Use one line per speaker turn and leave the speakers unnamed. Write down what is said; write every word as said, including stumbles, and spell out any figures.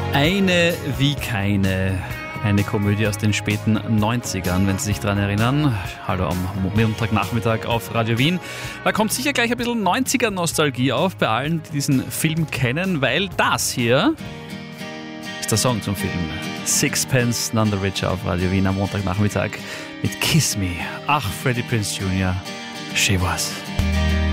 Eine wie keine. Eine Komödie aus den späten neunzigern, wenn Sie sich daran erinnern. Hallo am Montagnachmittag auf Radio Wien. Da kommt sicher gleich ein bisschen neunziger-Nostalgie auf bei allen, die diesen Film kennen, weil das hier ist der Song zum Film. Sixpence None the Richer auf Radio Wien am Montagnachmittag mit Kiss Me. Ach, Freddie Prinze Junior, she was.